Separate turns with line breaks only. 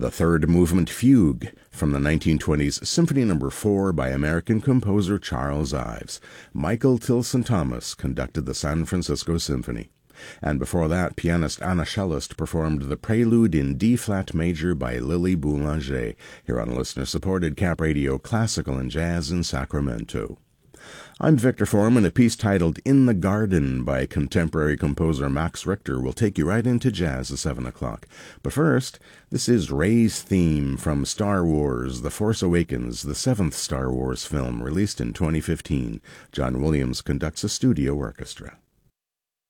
The third movement Fugue from the 1920s Symphony No. 4 by American composer Charles Ives. Michael Tilson Thomas conducted the San Francisco Symphony. And before that, pianist Anna Schellest performed the Prelude in D-flat major by Lily Boulanger, here on listener-supported Cap Radio Classical and Jazz in Sacramento. I'm Victor Foreman. A piece titled In the Garden by contemporary composer Max Richter will take you right into jazz at 7 o'clock. But first, this is Rey's theme from Star Wars: The Force Awakens, the seventh Star Wars film, released in 2015. John Williams conducts a studio orchestra.